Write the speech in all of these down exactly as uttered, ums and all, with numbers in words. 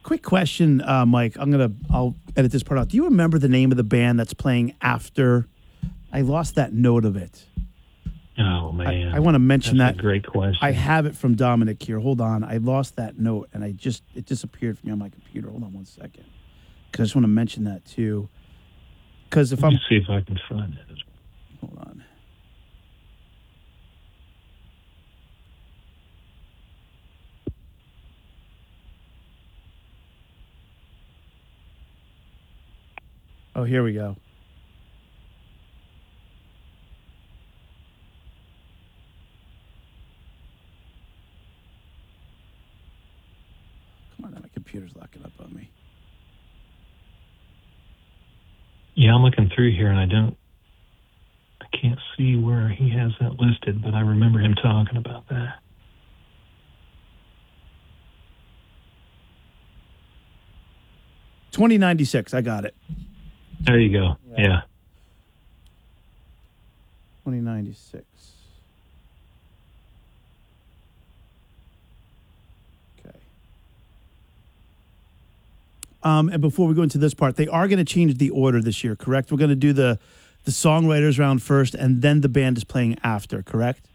Quick question, uh, Mike. I'm gonna I'll edit this part out. Do you remember the name of the band that's playing after? I lost that note of it. Oh man, I, I want to mention That's that. A great question. I have it from Dominic here. Hold on, I lost that note and I just it disappeared from me on my computer. Hold on one second, because I just want to mention that too. Because if Let me I'm see if I can find it. hold on. Oh, here we go. Come on, now my computer's locking up on me. Yeah, I'm looking through here and I don't, I can't see where he has that listed, but I remember him talking about that. twenty ninety-six, I got it. There you go. Yeah. Yeah. twenty ninety-six. Okay. Um, and before we go into this part, they are going to change the order this year, correct? We're going to do the the songwriters round first, and then the band is playing after, correct?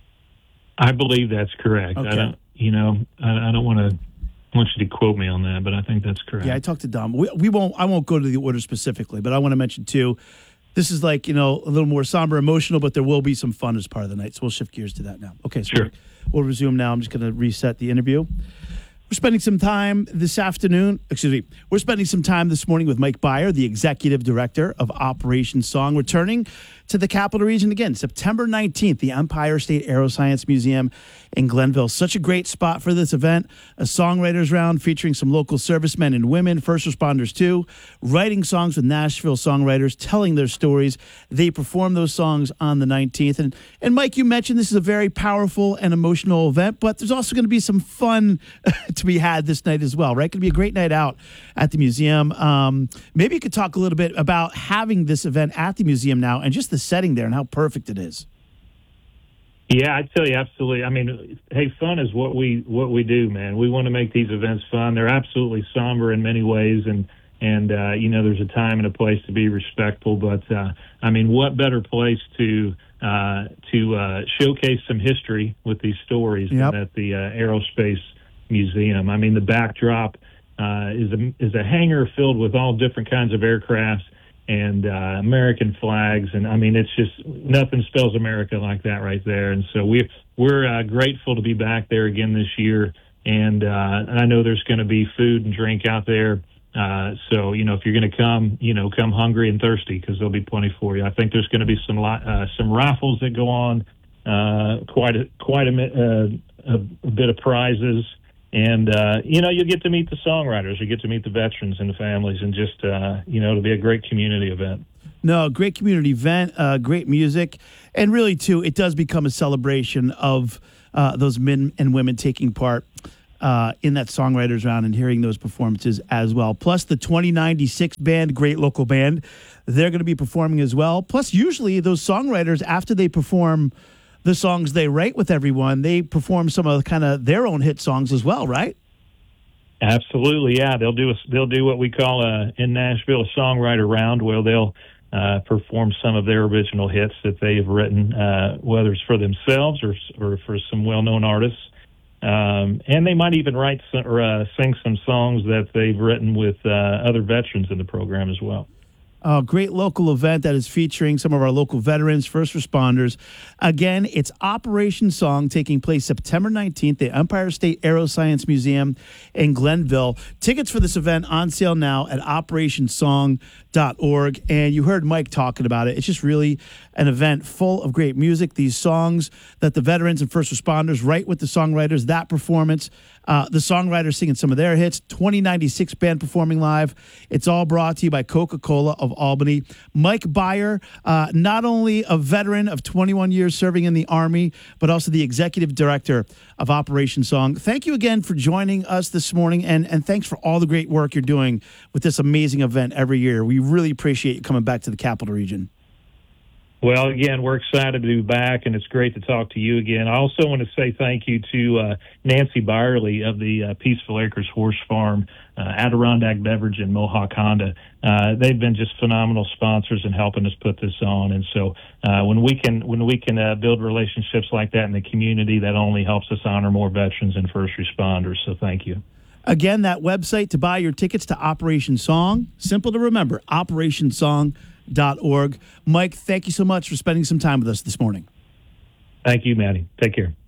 I believe that's correct. Okay. I don't, you know, I, I don't want to want you to quote me on that, but I think that's correct. Yeah, I talked to Dom. We, we won't. I won't go to the order specifically, but I want to mention too. This is like, you know, a little more somber, emotional, but there will be some fun as part of the night. So we'll shift gears to that now. Okay, so Sure. we'll resume now. I'm just going to reset the interview. We're spending some time this afternoon, excuse me, we're spending some time this morning with Mike Beyer, the Executive Director of Operation Song, returning to the Capital Region again, September nineteenth, the Empire State Aeroscience Museum in Glenville. Such a great spot for this event, a songwriters round featuring some local servicemen and women, first responders too, writing songs with Nashville songwriters, telling their stories. They perform those songs on the nineteenth. And, and Mike, you mentioned this is a very powerful and emotional event, but there's also going to be some fun to be had this night as well, right? Going to be a great night out at the museum. Um, maybe you could talk a little bit about having this event at the museum now and just the setting there and how perfect it is. Yeah, I tell you, absolutely. I mean, hey, fun is what we what we do, man. We want to make these events fun. They're absolutely somber in many ways, and and uh, you know, there's a time and a place to be respectful. But uh, I mean, what better place to uh, to uh, showcase some history with these stories Yep. than at the uh, Aerospace Museum? I mean, the backdrop uh, is a is a hangar filled with all different kinds of aircrafts and uh, American flags, and I mean, it's just nothing spells America like that right there. And so we we're uh, grateful to be back there again this year. And uh, I know there's going to be food and drink out there. Uh, so you know, if you're going to come, you know, come hungry and thirsty because there'll be plenty for you. I think there's going to be some li- uh, some raffles that go on, uh, quite a quite a, uh, a, a bit of prizes. And, uh, you know, you get to meet the songwriters, you get to meet the veterans and the families, and just, uh, you know, it'll be a great community event. No, great community event, uh, great music. And really, too, it does become a celebration of uh, those men and women taking part uh, in that songwriters round and hearing those performances as well. Plus, the twenty ninety-six band, great local band, they're going to be performing as well. Plus, usually those songwriters, after they perform the songs they write with everyone, they perform some of kind of their own hit songs as well, right? Absolutely, yeah. They'll do a, they'll do what we call a, in Nashville a songwriter round, where they'll uh, perform some of their original hits that they've written, uh, whether it's for themselves or or for some well-known artists. Um, and they might even write some, or uh, sing some songs that they've written with uh, other veterans in the program as well. A great local event that is featuring some of our local veterans, first responders. Again, it's Operation Song, taking place September nineteenth, the Empire State Aeroscience Museum in Glenville. Tickets for this event on sale now at operation song dot org. And you heard Mike talking about it. It's just really an event full of great music. These songs that the veterans and first responders write with the songwriters, that performance, uh, the songwriters singing some of their hits, twenty ninety-six band performing live. It's all brought to you by Coca-Cola of Albany. Mike Beyer, uh, not only a veteran of twenty-one years serving in the Army, but also the executive director of Operation Song. Thank you again for joining us this morning, and, and thanks for all the great work you're doing with this amazing event every year. We really appreciate you coming back to the Capital Region. Well, again, we're excited to be back, and it's great to talk to you again. I also want to say thank you to uh, Nancy Byerly of the uh, Peaceful Acres Horse Farm, uh, Adirondack Beverage, and Mohawk Honda. Uh, they've been just phenomenal sponsors in helping us put this on. And so uh, when we can when we can uh, build relationships like that in the community, that only helps us honor more veterans and first responders. So thank you. Again, that website to buy your tickets to Operation Song, simple to remember, operation song dot org. Mike, thank you so much for spending some time with us this morning. Thank you, Maddie. Take care.